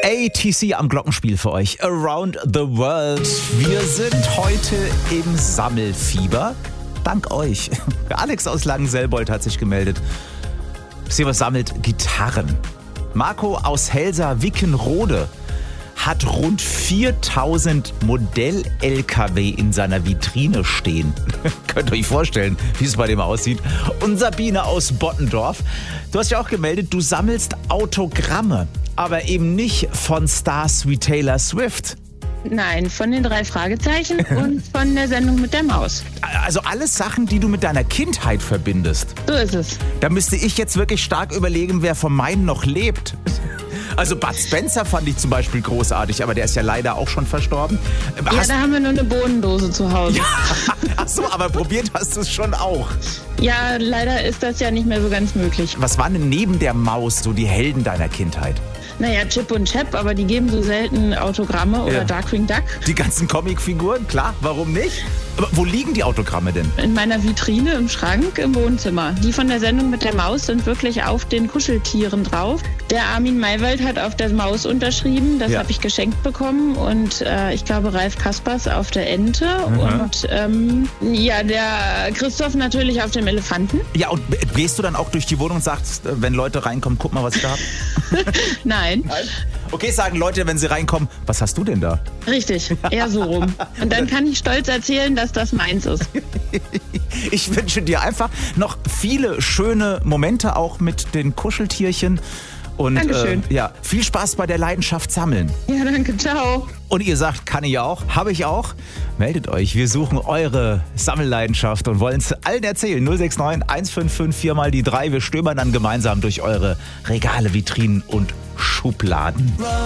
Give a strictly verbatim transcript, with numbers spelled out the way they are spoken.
A T C am Glockenspiel für euch. Around the World. Wir sind heute im Sammelfieber. Dank euch. Alex aus Langenselbold hat sich gemeldet. Sie was sammelt Gitarren. Marco aus Helsa-Wickenrode hat rund viertausend Modell-L K W in seiner Vitrine stehen. Könnt ihr euch vorstellen, wie es bei dem aussieht. Und Sabine aus Bottendorf, du hast ja auch gemeldet, du sammelst Autogramme, aber eben nicht von Stars wie Taylor Swift. Nein, von den drei Fragezeichen und von der Sendung mit der Maus. Also alles Sachen, die du mit deiner Kindheit verbindest. So ist es. Da müsste ich jetzt wirklich stark überlegen, wer von meinen noch lebt. Also Bud Spencer fand ich zum Beispiel großartig, aber der ist ja leider auch schon verstorben. Ja, hast da haben wir nur eine Bohnendose zu Hause. Ja, ach so, aber probiert hast du es schon auch. Ja, leider ist das ja nicht mehr so ganz möglich. Was waren denn neben der Maus so die Helden deiner Kindheit? Naja, Chip und Chap, aber die geben so selten Autogramme oder Ja. Darkwing Duck. Die ganzen Comicfiguren, klar, warum nicht? Aber wo liegen die Autogramme denn? In meiner Vitrine im Schrank im Wohnzimmer. Die von der Sendung mit der Maus sind wirklich auf den Kuscheltieren drauf. Der Armin Maywald hat auf der Maus unterschrieben, das Ja. habe ich geschenkt bekommen. Und äh, ich glaube Ralf Kaspers auf der Ente. Mhm. Und ähm, ja, der Christoph natürlich auf dem Elefanten. Ja, und gehst du dann auch durch die Wohnung und sagst, wenn Leute reinkommen, guck mal, was ich da habe? Nein, Okay, sagen Leute, wenn sie reinkommen, was hast du denn da? richtig, eher so rum. Und dann kann ich stolz erzählen, dass das meins ist. Ich wünsche dir einfach noch viele schöne Momente auch mit den Kuscheltierchen. Und Dankeschön. Äh, ja, viel Spaß bei der Leidenschaft sammeln. Ja, danke, ciao. Und ihr sagt, kann ich auch, habe ich auch. Meldet euch, wir suchen eure Sammelleidenschaft und wollen es allen erzählen. null sechs neun, eins fünf fünf, vier mal die drei. Wir stöbern dann gemeinsam durch eure Regale, Vitrinen und Schubladen.